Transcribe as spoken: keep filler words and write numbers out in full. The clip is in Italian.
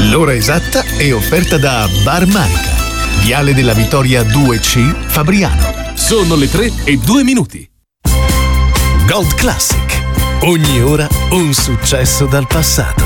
L'ora esatta è offerta da Bar Marica, Viale della Vittoria due C, Fabriano. Sono le tre e due minuti. Gold Classic. Ogni ora un successo dal passato.